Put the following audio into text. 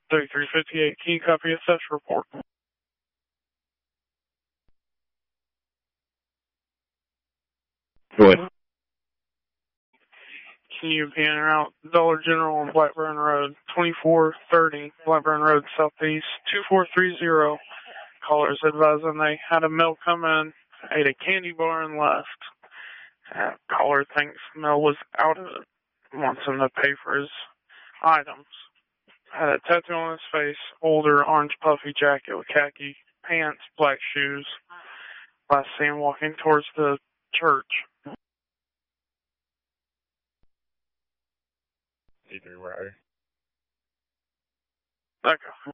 3358, can you copy a theft report? Go ahead. Can you be in or out Dollar General on Blackburn Road, 2430 Blackburn Road Southeast, 2430. Callers advising they had a mail come in, ate a candy bar and left. Caller thinks Mel was out of it, wants him to pay for his items. Had a tattoo on his face, older, orange puffy jacket with khaki pants, black shoes. Last seen walking towards the church. Either way. Okay.